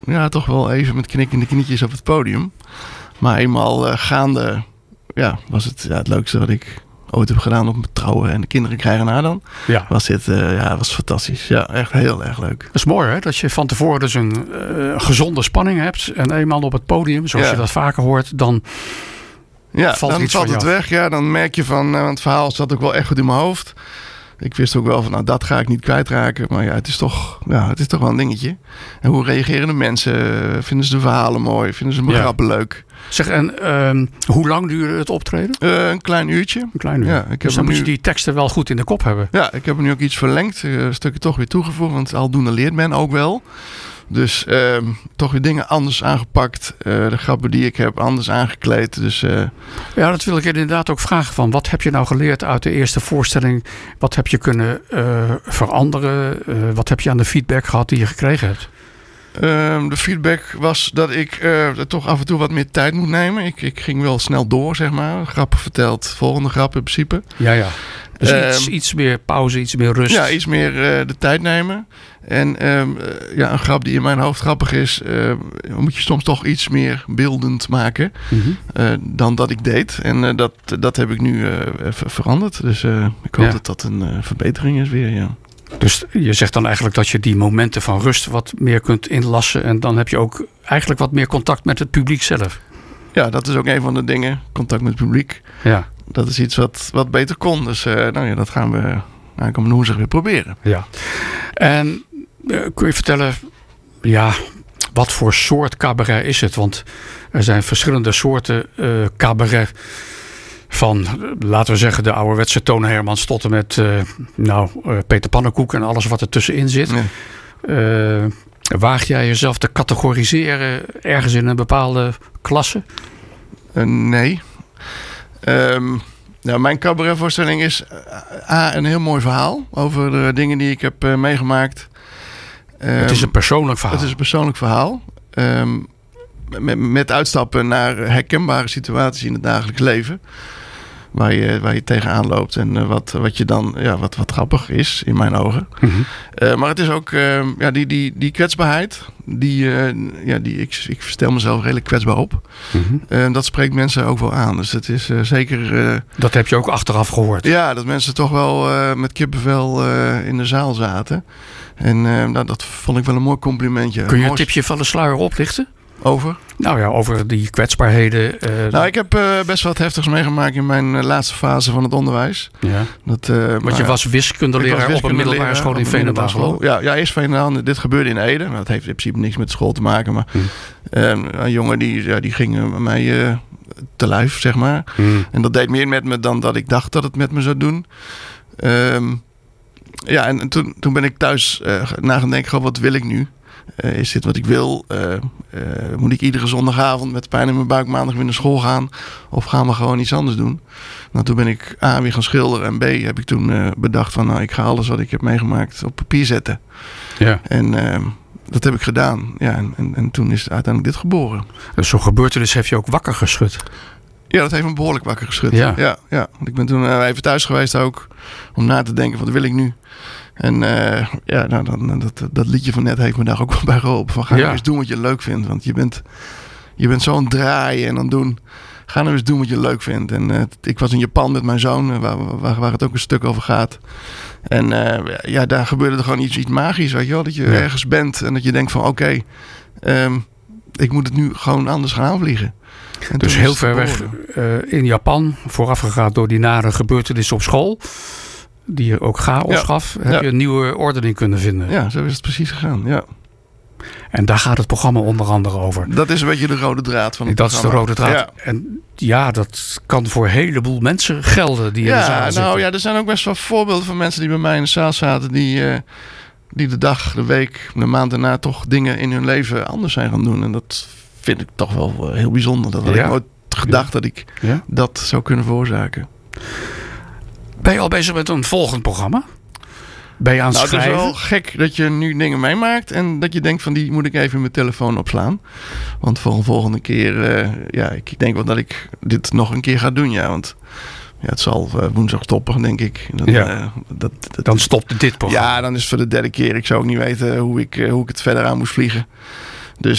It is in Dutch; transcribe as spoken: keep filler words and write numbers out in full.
ja, toch wel even met knikkende knietjes op het podium. Maar eenmaal uh, gaande ja, was het ja, het leukste wat ik ooit heb gedaan op mijn trouwen en de kinderen krijgen na dan. Ja. Was dit uh, ja, was fantastisch. Ja, echt heel erg leuk. Dat is mooi hè, dat je van tevoren dus een uh, gezonde spanning hebt. En eenmaal op het podium, zoals ja. je dat vaker hoort, dan ja, valt, dan iets valt van het jou. weg. Ja, dan merk je van, uh, want het verhaal zat ook wel echt goed in mijn hoofd. Ik wist ook wel van, nou dat ga ik niet kwijtraken. Maar ja, het is toch, ja, het is toch wel een dingetje. En hoe reageren de mensen? Vinden ze de verhalen mooi? Vinden ze mijn Ja. grappen leuk? Zeg, en uh, hoe lang duurde het optreden? Uh, een klein uurtje. Een klein uur. Ja, ik heb dus dan nu... moet je die teksten wel goed in de kop hebben. Ja, ik heb er nu ook iets verlengd. Uh, een stukje toch weer toegevoegd. Want aldoende leert men ook wel. Dus uh, toch weer dingen anders aangepakt. Uh, de grappen die ik heb anders aangekleed. Dus, uh... Ja, dat wil ik inderdaad ook vragen. Van, wat heb je nou geleerd uit de eerste voorstelling? Wat heb je kunnen uh, veranderen? Uh, wat heb je aan de feedback gehad die je gekregen hebt? Uh, de feedback was dat ik uh, toch af en toe wat meer tijd moet nemen. Ik, ik ging wel snel door, zeg maar. Grappen verteld, volgende grap in principe. Ja, ja. Dus Uh, iets, iets meer pauze, iets meer rust. Ja, iets meer uh, de tijd nemen. En um, uh, ja, een grap die in mijn hoofd grappig is, uh, moet je soms toch iets meer beeldend maken Mm-hmm. uh, dan dat ik deed. En uh, dat, dat heb ik nu uh, ver- veranderd. Dus uh, ik hoop Ja. dat dat een uh, verbetering is weer, ja. Dus je zegt dan eigenlijk dat je die momenten van rust wat meer kunt inlassen. En dan heb je ook eigenlijk wat meer contact met het publiek zelf. Ja, dat is ook een van de dingen. Contact met het publiek. Ja. Dat is iets wat, wat beter kon. Dus uh, nou ja, dat gaan we aankomende woensdag weer proberen. Ja. En uh, kun je vertellen, ja, wat voor soort cabaret is het? Want er zijn verschillende soorten uh, cabaret. Van, laten we zeggen, de ouderwetse Toon Hermans tot en met uh, nou, uh, Peter Pannenkoek en alles wat er tussenin zit. Ja. Uh, waag jij jezelf te categoriseren ergens in een bepaalde klasse? Uh, nee. Um, nou, mijn cabaretvoorstelling is uh, A, een heel mooi verhaal over de dingen die ik heb uh, meegemaakt. Um, het is een persoonlijk verhaal. Het is een persoonlijk verhaal. Um, met, met uitstappen naar herkenbare situaties in het dagelijks leven. Waar je, waar je tegenaan loopt en uh, wat, wat je dan, ja, wat, wat grappig is in mijn ogen. Mm-hmm. Uh, maar het is ook uh, ja, die, die, die kwetsbaarheid. Die, uh, ja, die, ik, ik stel mezelf redelijk kwetsbaar op. Mm-hmm. Uh, dat spreekt mensen ook wel aan. Dus het is uh, zeker... Uh, dat heb je ook achteraf gehoord. Ja, dat mensen toch wel uh, met kippenvel uh, in de zaal zaten. En uh, nou, dat vond ik wel een mooi complimentje. Kun je een Mooi... tipje van de sluier oplichten? Over? Nou ja, over die kwetsbaarheden. Uh, nou, ik heb uh, best wat heftigs meegemaakt in mijn uh, laatste fase van het onderwijs. Ja. Dat, uh, Want maar, je was wiskundeleraar was op een middelbare school in Veenendaal. Ja, ja, eerst Veenendaal. Dit gebeurde in Ede. Maar dat heeft in principe niks met de school te maken. Maar hmm. uh, een jongen die, ja, die ging uh, mij uh, te lijf, zeg maar. Hmm. En dat deed meer met me dan dat ik dacht dat het met me zou doen. Um, ja, en, en toen, toen ben ik thuis uh, na gaan denken, goh, wat wil ik nu? Uh, is dit wat ik wil? Uh, uh, moet ik iedere zondagavond met pijn in mijn buik maandag weer naar school gaan? Of gaan we gewoon iets anders doen? Nou, toen ben ik A, weer gaan schilderen. En B, heb ik toen uh, bedacht van, nou, ik ga alles wat ik heb meegemaakt op papier zetten. Ja. En uh, dat heb ik gedaan. Ja, en, en, en toen is uiteindelijk dit geboren. Dus zo'n gebeurtenis heeft je ook wakker geschud? Ja, dat heeft me behoorlijk wakker geschud. Ja. Ja, ja. Want ik ben toen uh, even thuis geweest ook. Om na te denken, wat wil ik nu? En uh, ja, nou, dan, dat, dat liedje van net heeft me daar ook wel bij geholpen. Van ga nou ja. eens doen wat je leuk vindt. Want je bent, je bent zo aan het draaien en aan het doen. Ga nou eens doen wat je leuk vindt. En uh, ik was in Japan met mijn zoon, waar, waar, waar het ook een stuk over gaat. En uh, ja, daar gebeurde er gewoon iets, iets magisch, weet je wel. Dat je ja. ergens bent en dat je denkt van oké, okay, um, ik moet het nu gewoon anders gaan aanvliegen. En dus heel ver weg uh, in Japan, voorafgegaan door die nare gebeurtenissen op school, die je ook chaos ja. gaf, heb ja. je een nieuwe ordening kunnen vinden. Ja, zo is het precies gegaan, ja. En daar gaat het programma onder andere over. Dat is een beetje de rode draad van het dat programma. Dat is de rode draad. Ja. En ja, dat kan voor een heleboel mensen gelden die ja, in de zaal zitten. Nou ja, er zijn ook best wel voorbeelden van mensen die bij mij in de zaal zaten, die, uh, die de dag, de week, de maand daarna toch dingen in hun leven anders zijn gaan doen. En dat vind ik toch wel heel bijzonder. Dat had ja. ik nooit gedacht ja. dat ik ja. dat zou kunnen veroorzaken. Ben je al bezig met een volgend programma? Ben je aan het nou, schrijven? Het is wel gek dat je nu dingen meemaakt en dat je denkt van die moet ik even in mijn telefoon opslaan. Want voor een volgende keer, uh, ja, ik denk wel dat ik dit nog een keer ga doen, ja. Want ja, het zal uh, woensdag stoppen, denk ik. Dan, ja. uh, dat, dat, dan stopt dit programma. Ja, dan is het voor de derde keer. Ik zou ook niet weten hoe ik, uh, hoe ik het verder aan moest vliegen.